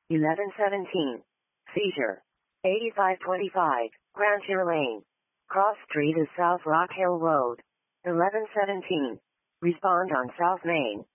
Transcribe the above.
1117. Seizure. 8525, Grantier Lane. Cross Street is South Rock Hill Road. 1117. Respond on South Main.